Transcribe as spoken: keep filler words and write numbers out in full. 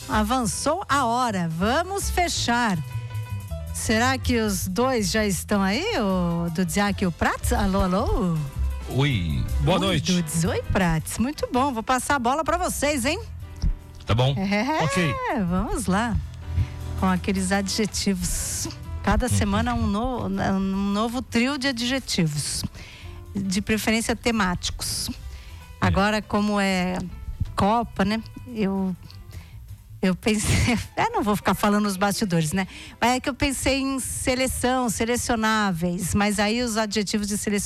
avançou a hora. Vamos fechar. Será que os dois já estão aí? O Dudziak e o Prats? Alô, alô? Oi, boa Oi, noite. Dudes. Oi, Prats. Muito bom. Vou passar a bola pra vocês, hein? Tá bom? É, Ok. Vamos lá. Com aqueles adjetivos. Cada semana um novo, um novo trio de adjetivos. De preferência temáticos. Agora, como é Copa, né? Eu, eu pensei... Eu não vou ficar falando os bastidores, né? Mas é que eu pensei em seleção, selecionáveis. Mas aí os adjetivos de seleção